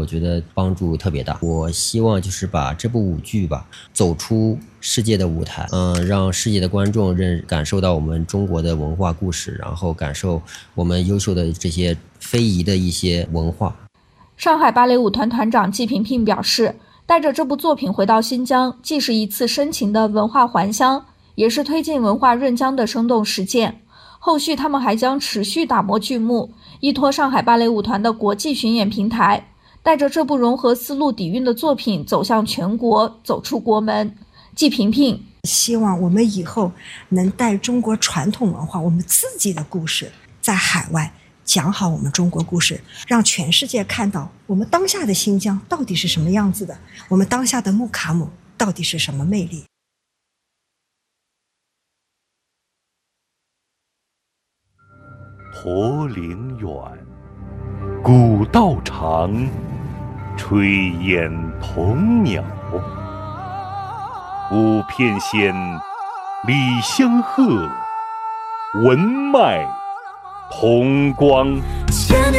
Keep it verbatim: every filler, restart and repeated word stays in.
我觉得帮助特别大。我希望就是把这部舞剧吧走出世界的舞台，嗯，让世界的观众认感受到我们中国的文化故事，然后感受我们优秀的这些非遗的一些文化。 上海芭蕾舞团团长季萍萍表示，带着这部作品回到新疆，既是一次深情的文化还乡，也是推进文化润疆的生动实践。后续他们还将持续打磨剧目，依托上海芭蕾舞团的国际巡演平台，带着这部融合丝路底蕴的作品走向全国，走出国门。季萍萍希望我们以后能带中国传统文化，我们自己的故事，在海外讲好我们中国故事，让全世界看到我们当下的新疆到底是什么样子的，我们当下的木卡姆到底是什么魅力。 驼铃远，古道长，炊烟同鸟。舞翩跹，李香鹤，文脉同光。